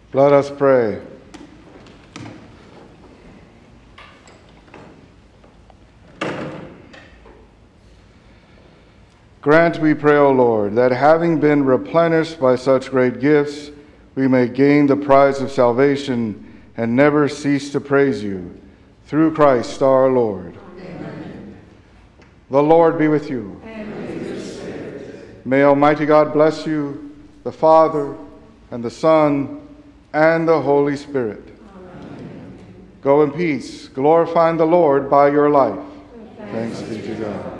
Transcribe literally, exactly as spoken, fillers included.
Let us pray. Grant, we pray, O Lord, that having been replenished by such great gifts, we may gain the prize of salvation and never cease to praise you. Through Christ our Lord. Amen. The Lord be with you. And with your spirit. May Almighty God bless you, the Father, and the Son, and the Holy Spirit. Amen. Go in peace, glorifying the Lord by your life. Thanks, Thanks be to God.